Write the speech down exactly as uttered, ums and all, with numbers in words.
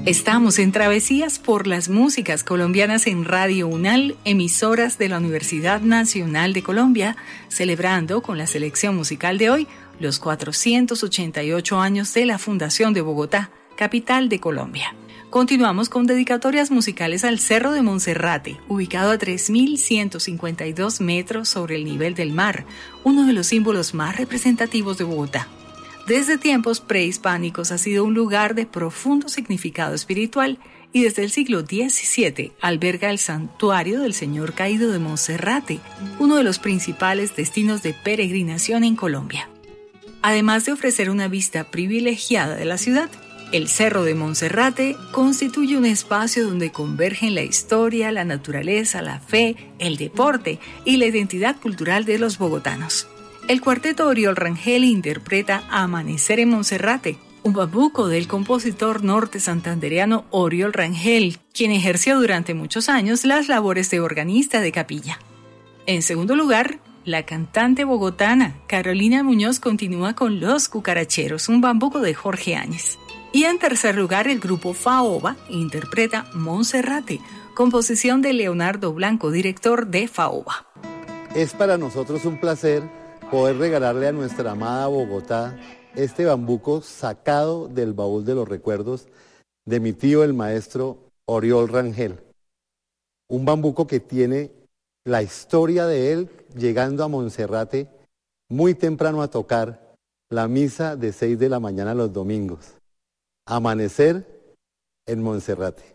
Estamos en Travesías por las Músicas Colombianas en Radio UNAL, emisoras de la Universidad Nacional de Colombia, celebrando con la selección musical de hoy los cuatrocientos ochenta y ocho años de la Fundación de Bogotá, capital de Colombia. Continuamos con dedicatorias musicales al Cerro de Monserrate, ubicado a tres mil ciento cincuenta y dos metros sobre el nivel del mar, uno de los símbolos más representativos de Bogotá. Desde tiempos prehispánicos ha sido un lugar de profundo significado espiritual y desde el siglo diecisiete alberga el santuario del Señor Caído de Monserrate, uno de los principales destinos de peregrinación en Colombia. Además de ofrecer una vista privilegiada de la ciudad, el Cerro de Monserrate constituye un espacio donde convergen la historia, la naturaleza, la fe, el deporte y la identidad cultural de los bogotanos. El cuarteto Oriol Rangel interpreta Amanecer en Monserrate, un bambuco del compositor norte santandereano Oriol Rangel, quien ejerció durante muchos años las labores de organista de capilla. En segundo lugar, la cantante bogotana Carolina Muñoz continúa con Los Cucaracheros, un bambuco de Jorge Áñez. Y en tercer lugar, el grupo Faoba interpreta Monserrate, composición de Leonardo Blanco, director de Faoba. Es para nosotros un placer poder regalarle a nuestra amada Bogotá este bambuco sacado del baúl de los recuerdos de mi tío el maestro Oriol Rangel. Un bambuco que tiene la historia de él llegando a Monserrate muy temprano a tocar la misa de seis de la mañana los domingos. Amanecer en Monserrate.